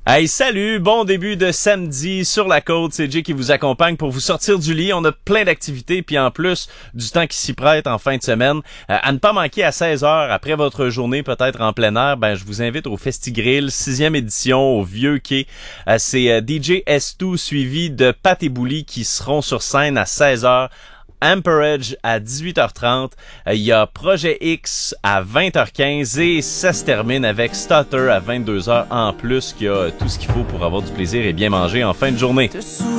Hey, salut! Bon début de samedi sur la côte. C'est Jay qui vous accompagne pour vous sortir du lit. On a plein d'activités, puis en plus, du temps qui s'y prête en fin de semaine. À ne pas manquer à 16h, après votre journée peut-être en plein air, je vous invite au Festigrill, 6e édition, au Vieux Quai. C'est DJ S2 suivi de Pat et Bouli qui seront sur scène à 16h. Amperage à 18h30, il y a Projet X à 20h15 et ça se termine avec Stutter à 22h en plus, qui a tout ce qu'il faut pour avoir du plaisir et bien manger en fin de journée.